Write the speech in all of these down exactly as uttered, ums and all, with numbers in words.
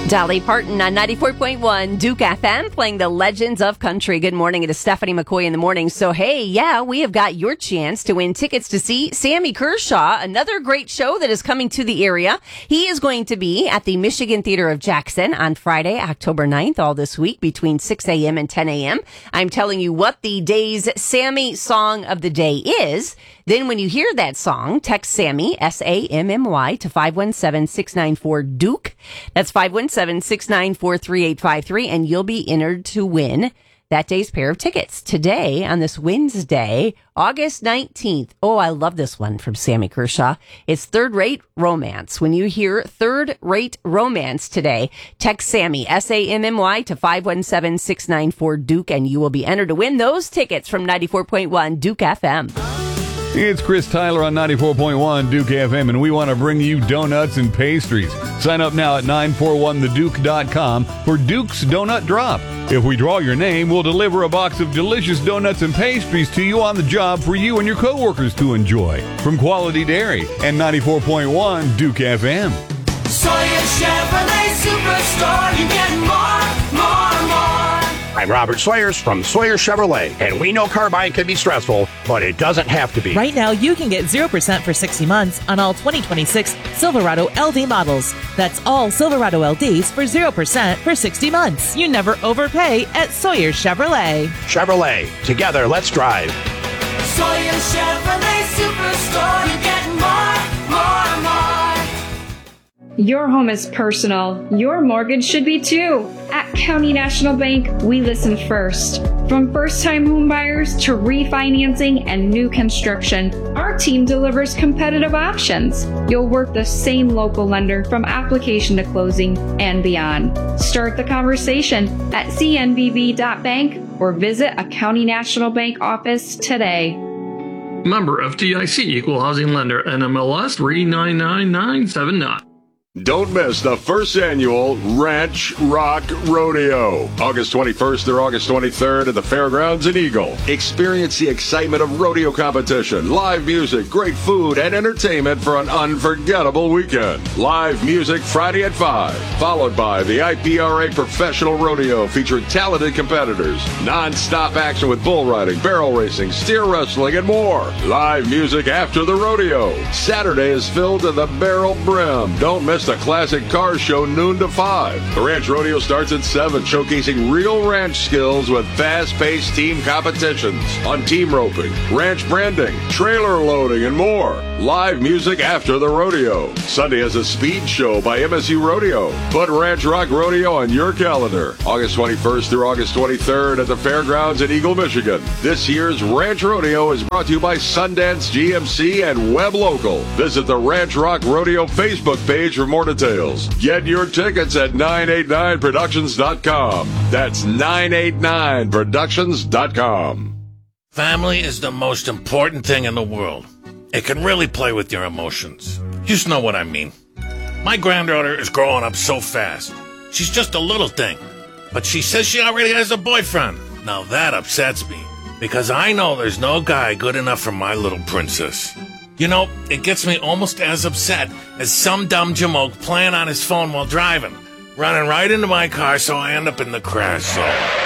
Dolly Parton on ninety-four point one Duke F M, playing the Legends of Country. Good morning. It is Stephanie McCoy in the morning. So, hey, yeah, we have got your chance to win tickets to see Sammy Kershaw, another great show that is coming to the area. He is going to be at the Michigan Theater of Jackson on Friday, October ninth, all this week between six a.m. and ten a.m. I'm telling you what the day's Sammy song of the day is. Then when you hear that song, text Sammy, S A M M Y, to five one seven, six nine four, Duke. That's five one seven, six nine four, three eight five three, and you'll be entered to win that day's pair of tickets. Today, on this Wednesday, August nineteenth. Oh, I love this one from Sammy Kershaw. It's Third Rate Romance. When you hear Third Rate Romance today, text Sammy, S A M M Y, to five one seven, six nine four, Duke, and you will be entered to win those tickets from ninety-four point one Duke F M. It's Chris Tyler on ninety-four point one Duke F M, and we want to bring you donuts and pastries. Sign up now at nine four one the duke dot com for Duke's Donut Drop. If we draw your name, we'll deliver a box of delicious donuts and pastries to you on the job for you and your coworkers to enjoy. From Quality Dairy and ninety-four point one Duke F M. Sawyer Chevrolet Superstore, you get more, more, more. I'm Robert Sawyers from Sawyer Chevrolet, and we know car buying can be stressful, but it doesn't have to be. Right now, you can get zero percent for sixty months on all twenty twenty-six Silverado L D models. That's all Silverado L Ds for zero percent for sixty months. You never overpay at Sawyer Chevrolet. Chevrolet, together, let's drive. Sawyer Chevrolet Superstore, you get more, more, more. Your home is personal. Your mortgage should be too. At County National Bank, we listen first. From first-time home buyers to refinancing and new construction, our team delivers competitive options. You'll work the same local lender from application to closing and beyond. Start the conversation at c n b b dot bank or visit a County National Bank office today. Member F D I C, Equal Housing Lender, N M L S three nine nine nine seven nine. Don't miss the first annual Ranch Rock Rodeo, August twenty-first through August twenty-third at the Fairgrounds in Eagle. Experience the excitement of rodeo competition, live music, great food, and entertainment for an unforgettable weekend. Live music Friday at five, followed by the I P R A Professional Rodeo featuring talented competitors, non-stop action with bull riding, barrel racing, steer wrestling, and more. Live music after the rodeo. Saturday is filled to the barrel brim. Don't miss the classic car show noon to five. The Ranch Rodeo starts at seven, showcasing real ranch skills with fast-paced team competitions on team roping, ranch branding, trailer loading, and more. Live music after the rodeo. Sunday has a speed show by M S U Rodeo. Put Ranch Rock Rodeo on your calendar. August twenty-first through August twenty-third at the Fairgrounds in Eagle, Michigan. This year's Ranch Rodeo is brought to you by Sundance G M C and Web Local. Visit the Ranch Rock Rodeo Facebook page for more details. Get your tickets at nine eight nine productions dot com. That's nine eight nine productions dot com. Family is the most important thing in the world. It can really play with your emotions. You just know what I mean. My granddaughter is growing up so fast. She's just a little thing. But she says she already has a boyfriend. Now that upsets me, because I know there's no guy good enough for my little princess. You know, it gets me almost as upset as some dumb jamoke playing on his phone while driving, running right into my car so I end up in the crash zone.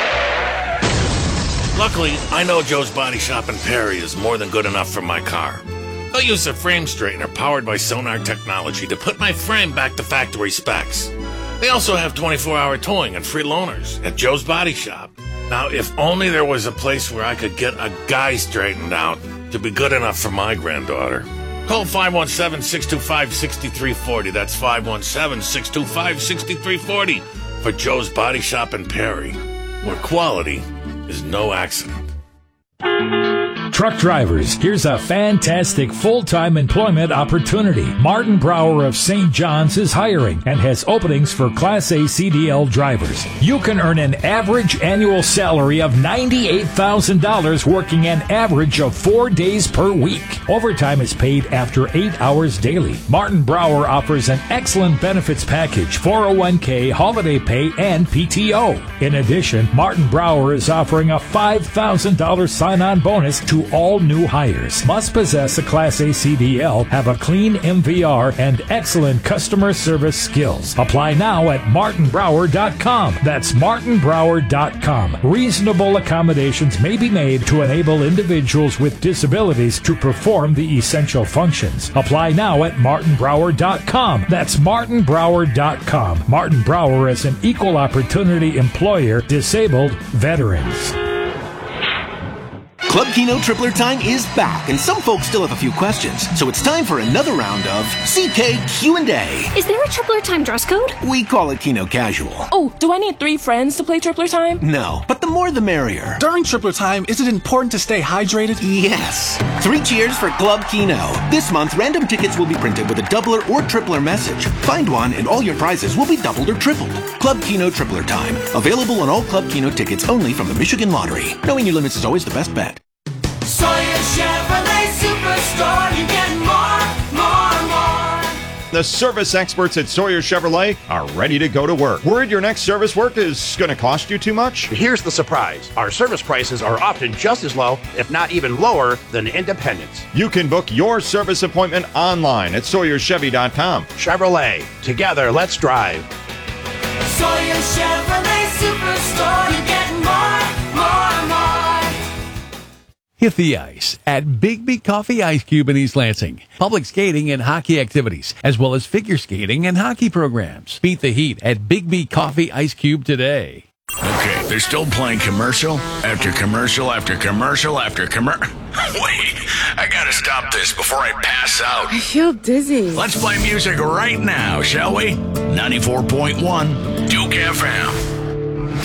Luckily, I know Joe's Body Shop in Perry is more than good enough for my car. They'll use a frame straightener powered by Sonar technology to put my frame back to factory specs. They also have twenty-four hour towing and free loaners at Joe's Body Shop. Now, if only there was a place where I could get a guy straightened out to be good enough for my granddaughter. Call five one seven, six two five, six three four zero. That's five one seven, six two five, six three four zero for Joe's Body Shop in Perry, where quality is no accident. Truck drivers, here's a fantastic full-time employment opportunity. Martin Brower of Saint John's is hiring and has openings for Class A C D L drivers. You can earn an average annual salary of ninety-eight thousand dollars working an average of four days per week. Overtime is paid after eight hours daily. Martin Brower offers an excellent benefits package, four oh one k, holiday pay, and P T O. In addition, Martin Brower is offering a five thousand dollars sign-on bonus to to all new hires. Must possess a Class A C D L, have a clean M V R, and excellent customer service skills. Apply now at martin brower dot com. That's martin brower dot com. Reasonable accommodations may be made to enable individuals with disabilities to perform the essential functions. Apply now at martin brower dot com. That's martin brower dot com. Martin Brower is an equal opportunity employer, disabled veterans. Club Keno Tripler time is back, and some folks still have a few questions. So it's time for another round of C K Q and A. Is there a Tripler time dress code? We call it Keno Casual. Oh, do I need three friends to play Tripler time? No, but the more the merrier. During Tripler time, is it important to stay hydrated? Yes. Three cheers for Club Keno. This month, random tickets will be printed with a doubler or tripler message. Find one, and all your prizes will be doubled or tripled. Club Keno Tripler time. Available on all Club Keno tickets only from the Michigan Lottery. Knowing your limits is always the best bet. Sawyer Chevrolet Superstore, you get more, more, more. The service experts at Sawyer Chevrolet are ready to go to work. Worried your next service work is going to cost you too much? Here's the surprise. Our service prices are often just as low, if not even lower, than independents. You can book your service appointment online at sawyer chevy dot com. Chevrolet. Together, let's drive. Sawyer Chevrolet Superstore, you get more, more, more. Hit the ice at Bigby Coffee Ice Cube in East Lansing. Public skating and hockey activities, as well as figure skating and hockey programs. Beat the heat at Bigby Coffee Ice Cube today. Okay, they're still playing commercial after commercial after commercial after commercial. Wait, I gotta stop this before I pass out. I feel dizzy. Let's play music right now, shall we? ninety-four point one Duke F M.